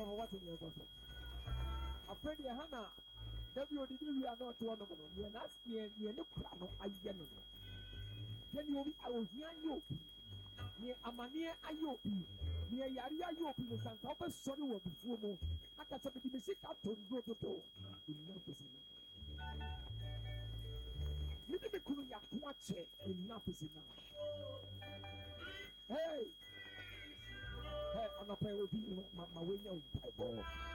So what in your bosom? A friend, Hannah. W did you are not one of them. You are not near the crown. I get it. Then you I was near you. Near Amania Ayopi. Near Yaria Yopi, the San Papa Sonny will be full. I got something to sit up to go to door. Enough is enough. You didn't watch it. Enough is enough. Hey! Hey, I'm not playing with you. My window.